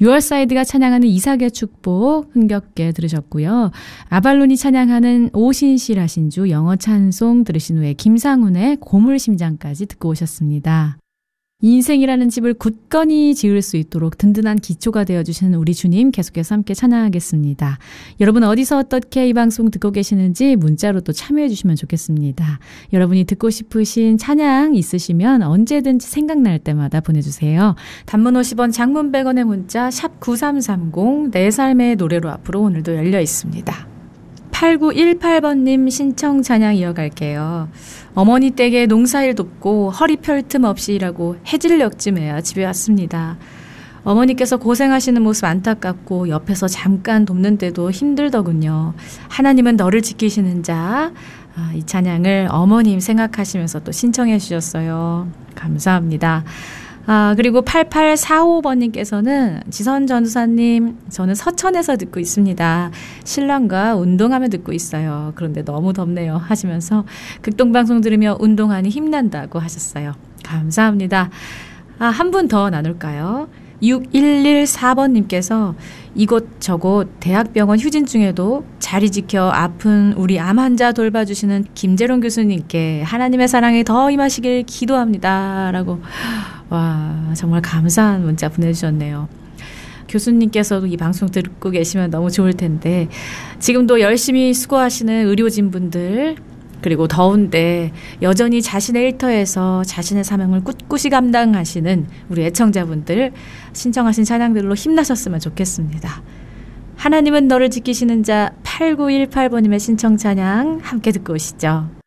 유얼사이드가 찬양하는 이삭의 축복 흥겹게 들으셨고요. 아발론이 찬양하는 오신실하신 주 영어 찬송 들으신 후에 김상훈의 고물심장까지 듣고 오셨습니다. 인생이라는 집을 굳건히 지을 수 있도록 든든한 기초가 되어주시는 우리 주님 계속해서 함께 찬양하겠습니다. 여러분 어디서 어떻게 이 방송 듣고 계시는지 문자로 또 참여해 주시면 좋겠습니다. 여러분이 듣고 싶으신 찬양 있으시면 언제든지 생각날 때마다 보내주세요. 단문 50원, 장문 100원의 문자 샵 9330 내 삶의 노래로 앞으로 오늘도 열려 있습니다. 8918번님 신청 찬양 이어갈게요. 어머니 댁에 농사일 돕고 허리 펼 틈 없이 일하고 해질녘쯤에야 집에 왔습니다. 어머니께서 고생하시는 모습 안타깝고 옆에서 잠깐 돕는데도 힘들더군요. 하나님은 너를 지키시는 자. 이 찬양을 어머님 생각하시면서 또 신청해 주셨어요. 감사합니다. 그리고 8845번님께서는 지선 전도사님, 저는 서천에서 듣고 있습니다. 신랑과 운동하며 듣고 있어요. 그런데 너무 덥네요 하시면서 극동방송 들으며 운동하니 힘난다고 하셨어요. 감사합니다. 한 분 더 나눌까요? 6114번님께서 이곳저곳 대학병원 휴진 중에도 자리 지켜 아픈 우리 암 환자 돌봐주시는 김재롱 교수님께 하나님의 사랑이 더 임하시길 기도합니다. 라고 정말 감사한 문자 보내주셨네요. 교수님께서도 이 방송 듣고 계시면 너무 좋을 텐데 지금도 열심히 수고하시는 의료진분들 그리고 더운데 여전히 자신의 일터에서 자신의 사명을 꿋꿋이 감당하시는 우리 애청자분들 신청하신 찬양들로 힘나셨으면 좋겠습니다. 하나님은 너를 지키시는 자 8918번님의 신청 찬양 함께 듣고 오시죠.